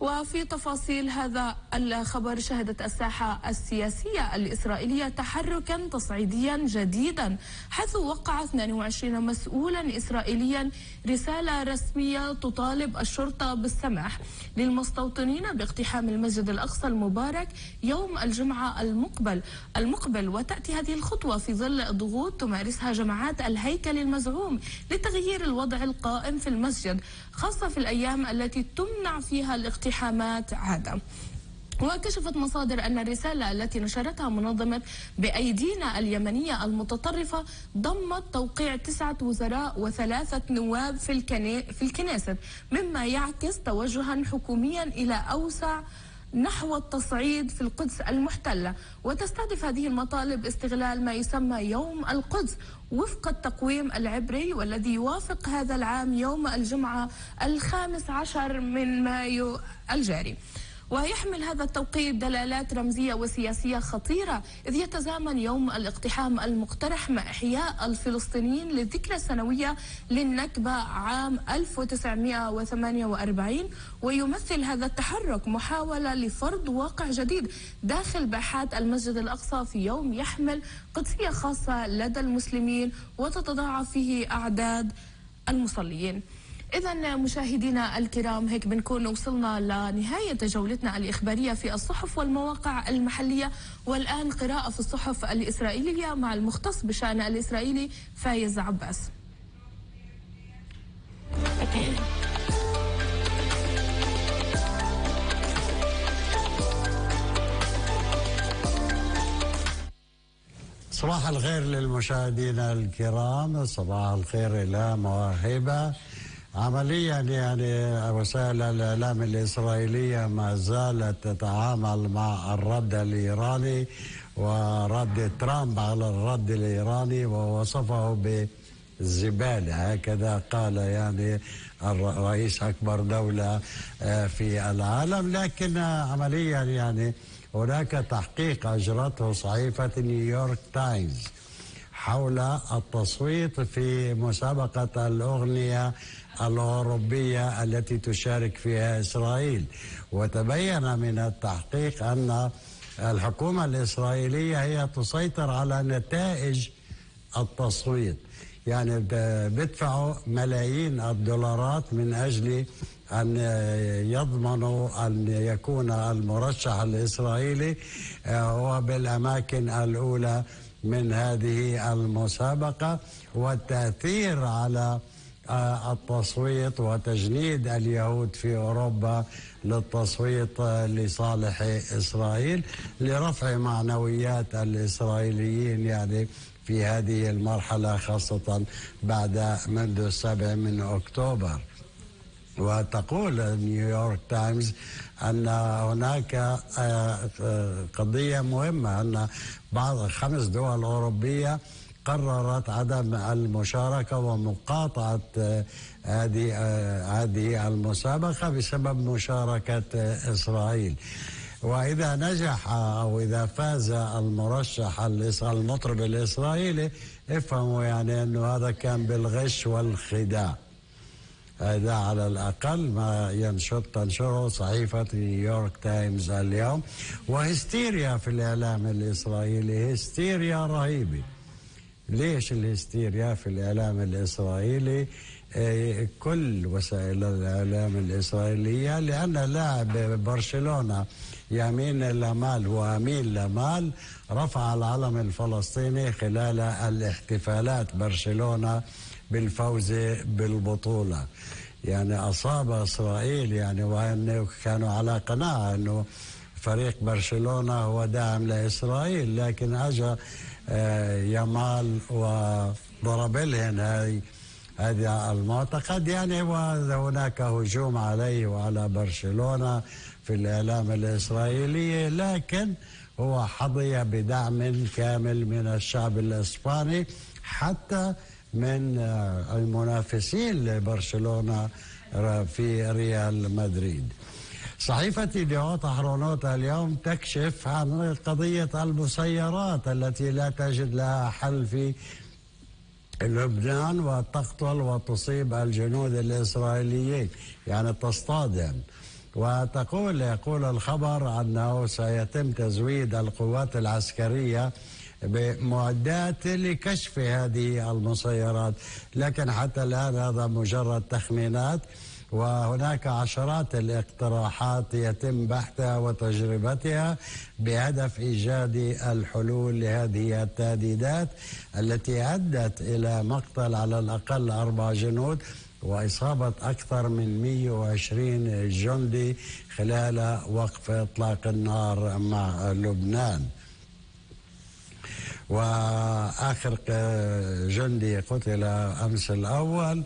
وفي تفاصيل هذا الخبر، شهدت الساحة السياسية الإسرائيلية تحركا تصعيديا جديدا، حيث وقع 22 مسؤولا إسرائيليا رسالة رسمية تطالب الشرطة بالسماح للمستوطنين باقتحام المسجد الأقصى المبارك يوم الجمعة المقبل. وتأتي هذه الخطوة في ظل ضغوط تمارسها جماعات الهيكل المزعوم لتغيير الوضع القائم في المسجد، خاصة في الأيام التي تمنع فيها الاقتحامات عادة. وكشفت مصادر أن الرسالة التي نشرتها منظمة بأيدينا اليمنية المتطرفة ضمت توقيع 9 وزراء و3 نواب في الكنيست، مما يعكس توجها حكوميا إلى أوسع نحو التصعيد في القدس المحتلة. وتستهدف هذه المطالب استغلال ما يسمى يوم القدس وفق التقويم العبري، والذي يوافق هذا العام يوم الجمعة 15 من مايو الجاري. ويحمل هذا التوقيت دلالات رمزية وسياسية خطيرة، إذ يتزامن يوم الاقتحام المقترح مع إحياء الفلسطينيين للذكرى السنوية للنكبة عام 1948، ويمثل هذا التحرك محاولة لفرض واقع جديد داخل باحات المسجد الأقصى في يوم يحمل قدسية خاصة لدى المسلمين وتتضاعف فيه أعداد المصلين. إذا مشاهدينا الكرام، هيك بنكون وصلنا لنهاية جولتنا الإخبارية في الصحف والمواقع المحلية، والآن قراءة في الصحف الإسرائيلية مع المختص بشأن الإسرائيلي فايز عباس. صباح الخير للمشاهدين الكرام، صباح الخير إلى مواهبة. عمليا وسائل الإعلام الإسرائيلية ما زالت تتعامل مع الرد الإيراني ورد ترامب على الرد الإيراني، ووصفه بالزبالة، هكذا قال الرئيس أكبر دولة في العالم. لكن عمليا هناك تحقيق أجرته صحيفة نيويورك تايمز حول التصويت في مسابقة الأغنية الأوروبية التي تشارك فيها إسرائيل، وتبين من التحقيق أن الحكومة الإسرائيلية هي تسيطر على نتائج التصويت. بيدفعوا ملايين الدولارات من أجل أن يضمنوا أن يكون المرشح الإسرائيلي هو بالأماكن الأولى من هذه المسابقة، والتأثير على التصويت وتجنيد اليهود في أوروبا للتصويت لصالح إسرائيل لرفع معنويات الإسرائيليين في هذه المرحلة، خاصة منذ 7 أكتوبر. وتقول نيويورك تايمز أن هناك قضية مهمة، أن بعض 5 دول أوروبية قررت عدم المشاركة ومقاطعة هذه المسابقة بسبب مشاركة إسرائيل. وإذا نجح أو إذا فاز المرشح المطرب الإسرائيلي، افهموا أنه هذا كان بالغش والخداع. هذا على الأقل ما تنشره صحيفة نيويورك تايمز اليوم. وهستيريا في الإعلام الإسرائيلي، هستيريا رهيبة. ليش الهستيريا في الإعلام الإسرائيلي؟ كل وسائل الإعلام الإسرائيلية، لأن لاعب برشلونة يمين لامال وأمين لامال رفع العلم الفلسطيني خلال الاحتفالات برشلونة بالفوز بالبطولة. أصاب إسرائيل وأنه كانوا على قناعة أنه فريق برشلونة هو داعم لإسرائيل، لكن أجا يامال وضرب لهم هذا المعتقد وهناك هجوم عليه وعلى برشلونة في الإعلام الإسرائيلي، لكن هو حظي بدعم كامل من الشعب الإسباني، حتى من المنافسين لبرشلونة في ريال مدريد. صحيفة يديعوت أحرونوت اليوم تكشف عن قضية المسيرات التي لا تجد لها حل في لبنان، وتقتل وتصيب الجنود الإسرائيليين، تصطادم. يقول الخبر أنه سيتم تزويد القوات العسكرية بمعدات لكشف هذه المسيرات، لكن حتى الآن هذا مجرد تخمينات، وهناك عشرات الاقتراحات يتم بحثها وتجربتها بهدف إيجاد الحلول لهذه التهديدات التي أدت إلى مقتل على الأقل 4 جنود وإصابة أكثر من 120 جندي خلال وقف إطلاق النار مع لبنان. وآخر جندي قتل أمس الأول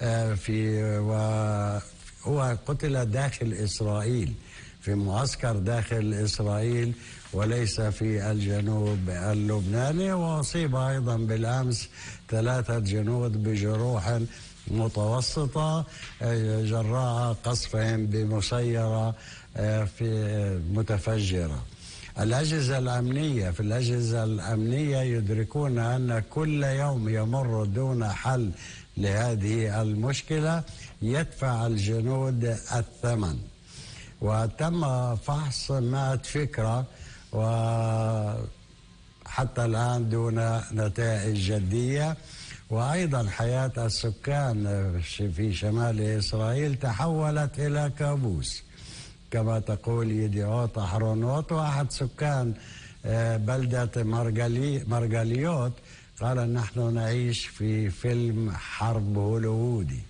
هو قتل داخل إسرائيل، في معسكر داخل إسرائيل وليس في الجنوب اللبناني. وأصيب أيضا بالأمس 3 جنود بجروح متوسطة جراء قصفهم بمسيرة في متفجرة. الأجهزة الأمنية يدركون أن كل يوم يمر دون حل لهذه المشكلة يدفع الجنود الثمن. وتم فحص 100 فكرة وحتى الآن دون نتائج جدية. وأيضا حياة السكان في شمال إسرائيل تحولت إلى كابوس كما تقول يديعوت أحرونوت. واحد سكان بلدة مرغليوت قال نحن نعيش في فيلم حرب هوليوودي.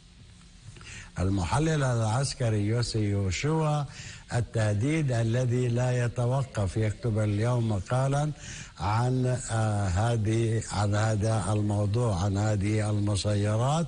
المحلل العسكري يوسي يوشوا التهديد الذي لا يتوقف يكتب اليوم مقالا عن هذا الموضوع، عن هذه المسيرات،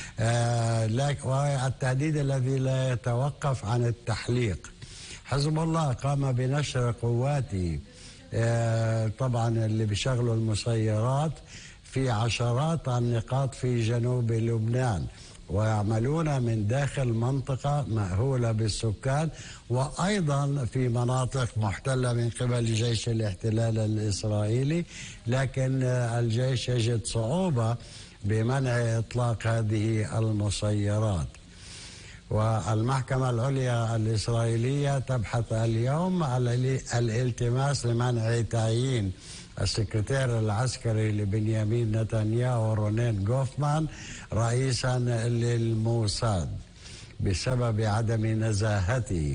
والتهديد الذي لا يتوقف عن التحليق. حزب الله قام بنشر قواته طبعا اللي بيشغلوا المسيرات في عشرات النقاط في جنوب لبنان، ويعملون من داخل منطقة مأهولة بالسكان، وأيضا في مناطق محتلة من قبل جيش الاحتلال الإسرائيلي، لكن الجيش يجد صعوبة بمنع إطلاق هذه المسيرات. والمحكمة العليا الإسرائيلية تبحث اليوم على الالتماس لمنع تعيين السكرتير العسكري لبنيامين نتنياهو رونين غوفمان رئيسا للموساد بسبب عدم نزاهته.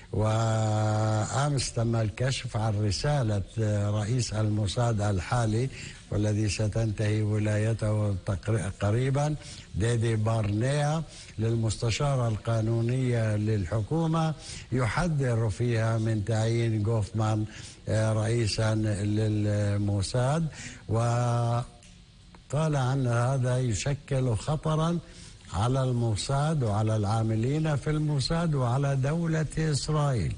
وأمس تم الكشف عن رسالة رئيس الموساد الحالي والذي ستنتهي ولايته قريبا ديدي بارنيا للمستشارة القانونية للحكومة يحذر فيها من تعيين غوفمان رئيسا للموساد، وقال أن هذا يشكل خطرا على الموساد وعلى العاملين في الموساد وعلى دولة إسرائيل.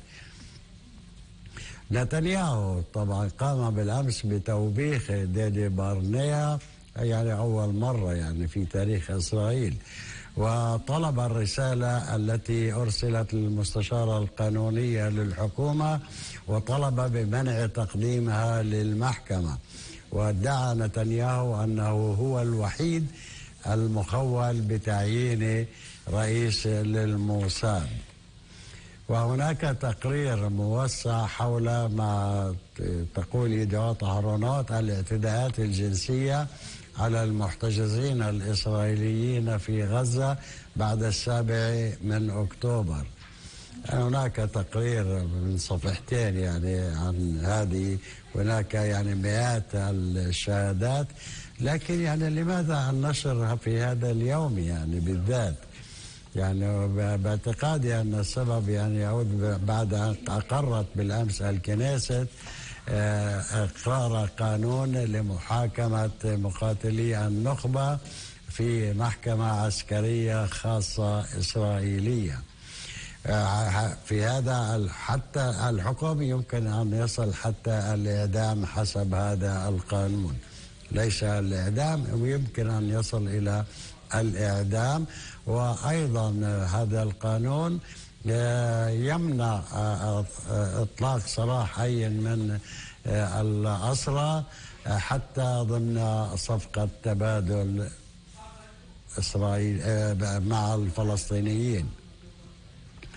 نتنياهو طبعا قام بالأمس بتوبيخ ديدي بارنيا، يعني أول مرة يعني في تاريخ إسرائيل، وطلب الرسالة التي أرسلت للمستشارة القانونية للحكومة وطلب بمنع تقديمها للمحكمة. وادعى نتنياهو أنه هو الوحيد المخول بتعيين رئيس للموساد. وهناك تقرير موسع حول ما تقول يديعوت أهرونوت الاعتداءات الجنسية على المحتجزين الإسرائيليين في غزة بعد 7 أكتوبر. هناك تقرير من صفحتين يعني عن هذه، هناك يعني مئات الشهادات، لكن يعني لماذا النشر في هذا اليوم يعني بالذات؟ يعني باعتقادي أن السبب يعني يعود بعد أن أقرت بالأمس الكنيست إقرار قانون لمحاكمة مقاتلي النخبة في محكمة عسكرية خاصة إسرائيلية. في هذا حتى الحكم يمكن أن يصل حتى الإعدام حسب هذا القانون، ليس الإعدام، ويمكن أن يصل إلى الإعدام. وأيضا هذا القانون يمنع إطلاق سراح أي من الأسرى حتى ضمن صفقة تبادل إسرائيل مع الفلسطينيين.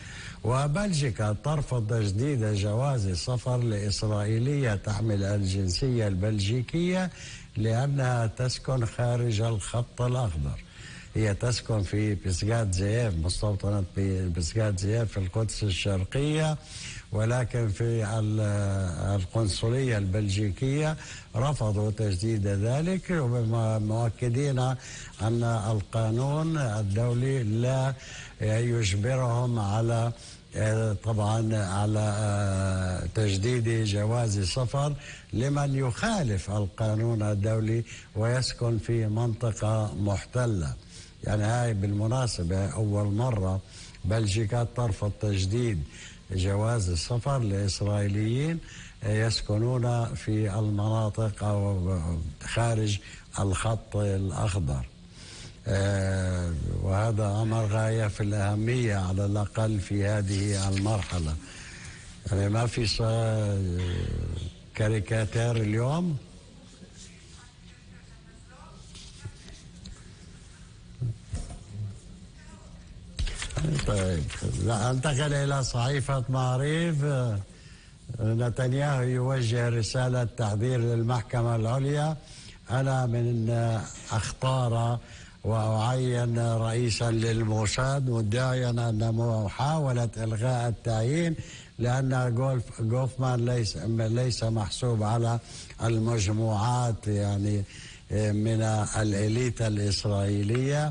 وبلجيكا ترفض تجديد جواز السفر لإسرائيلية تحمل الجنسية البلجيكية لأنها تسكن خارج الخط الأخضر. هي تسكن في بسقات زياف، مستوطنة بسقات زياف في القدس الشرقية، ولكن في القنصلية البلجيكية رفضوا تجديد ذلك، مؤكدين أن القانون الدولي لا يجبرهم على طبعا على تجديد جواز السفر لمن يخالف القانون الدولي ويسكن في منطقة محتلة. يعني هاي بالمناسبة أول مرة بلجيكا ترفض تجديد جواز السفر لإسرائيليين يسكنون في المناطق أو خارج الخط الأخضر. وهذا أمر غاية في الأهمية على الأقل في هذه المرحلة. يعني ما في كاريكاتير اليوم. طيب انتقل إلى صحيفة معاريف. نتنياهو يوجه رسالة تحذير للمحكمة العليا: أنا من أختار وأعين رئيسا للموساد مدعيا أن محاولة إلغاء التعيين لأن غوفمان ليس محسوب على المجموعات يعني من الإليت الإسرائيلية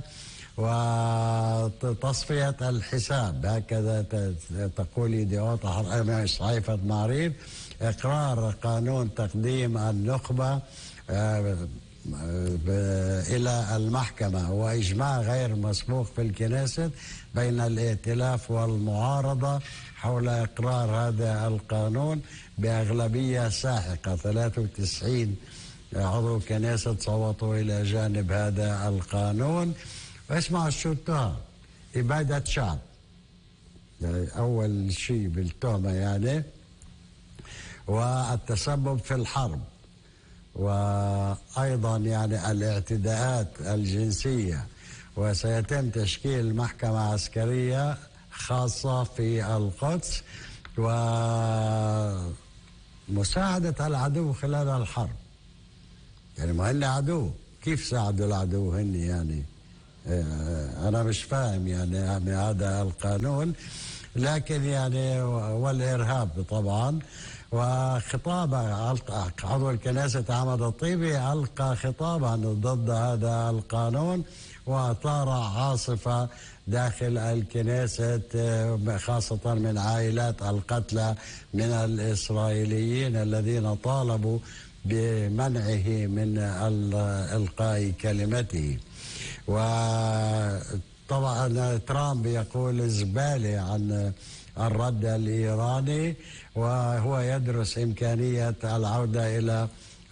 وتصفية الحساب. هكذا تقول يديوت صحيفة معاريف. إقرار قانون تقديم النخبة إلى المحكمة وإجماع غير مسبوق في الكنيست بين الائتلاف والمعارضة حول إقرار هذا القانون بأغلبية ساحقة. 93 عضو كنيست صوتوا إلى جانب هذا القانون. واسمعوا شو التهم: إبادة شعب، يعني أول شيء بالتهمة يعني، والتسبب في الحرب، وأيضا يعني الاعتداءات الجنسية. وسيتم تشكيل محكمة عسكرية خاصة في القدس ومساعدة العدو خلال الحرب. يعني ما هن عدو، كيف ساعدوا العدو هن؟ يعني أنا مش فاهم يعني هذا القانون. لكن يعني والإرهاب طبعا. وخطاب عضو الكنيسة أحمد الطيبي ألقى خطابا ضد هذا القانون وأثار عاصفة داخل الكنيسة خاصة من عائلات القتلى من الإسرائيليين الذين طالبوا بمنعه من إلقاء كلمته. وطبعا ترامب يقول زبالة عن الرد الإيراني، وهو يدرس إمكانية العودة إلى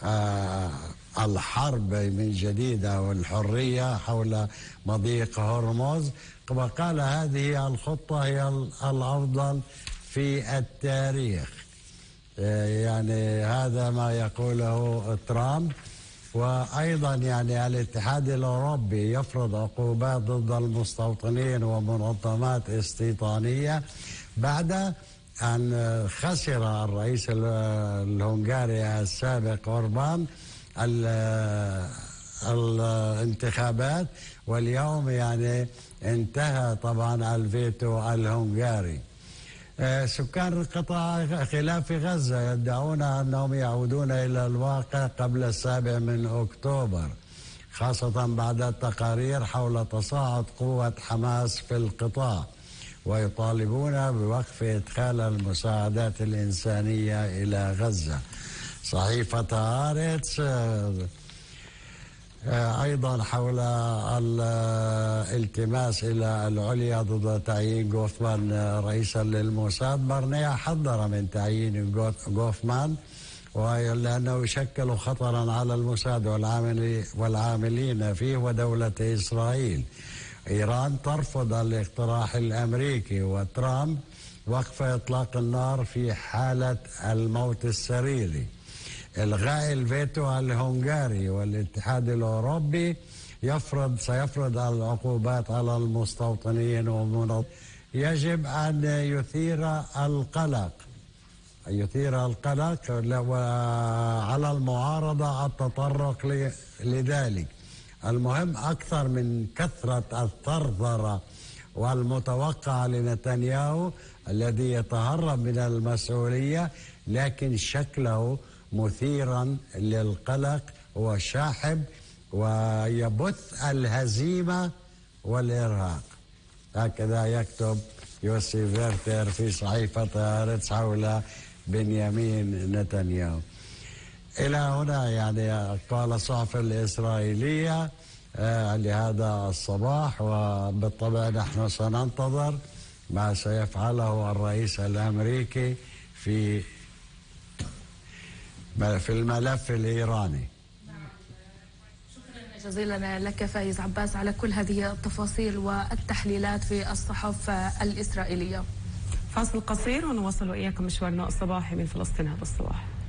الحرب من جديد أو الحرية حول مضيق هرمز. وقال هذه الخطة هي الأفضل في التاريخ. يعني هذا ما يقوله ترامب. وأيضا يعني الاتحاد الأوروبي يفرض عقوبات ضد المستوطنين ومنظمات استيطانية بعد أن خسر الرئيس الهنغاري السابق أوربان الانتخابات، واليوم يعني انتهى طبعا الفيتو الهنغاري. سكان القطاع خلاف غزة يدعون أنهم يعودون إلى الواقع قبل 7 أكتوبر، خاصة بعد التقارير حول تصاعد قوة حماس في القطاع، ويطالبون بوقف إدخال المساعدات الإنسانية إلى غزة. صحيفة هارتس أيضا حول الالتماس إلى العليا ضد تعيين غوفمان رئيسا للموساد. برنيا حذر من تعيين غوفمان لأنه يشكل خطرا على الموساد والعاملين فيه ودولة إسرائيل. إيران ترفض الاقتراح الأمريكي، وترامب وقف إطلاق النار في حالة الموت السريري. إلغاء الفيتو الهنغاري، والاتحاد الأوروبي سيفرض العقوبات على المستوطنين يجب أن يثير القلق وعلى المعارضة التطرق لذلك. المهم أكثر من كثرة الثرثرة والمتوقع لنتنياهو الذي يتهرب من المسؤولية، لكن شكله مثيرا للقلق وشاحب ويبث الهزيمة والإرهاق. هكذا يكتب يوسي فيرتر في صحيفة هارتز حول بنيامين نتنياهو. إلى هنا يعني قال الصحف الإسرائيلية لهذا الصباح، وبالطبع نحن سننتظر ما سيفعله الرئيس الأمريكي في الملف الإيراني. شكرا جزيلا لك فايز عباس على كل هذه التفاصيل والتحليلات في الصحف الإسرائيلية. فاصل قصير ونواصل وإياكم مشوارنا الصباحي من فلسطين هذا الصباح.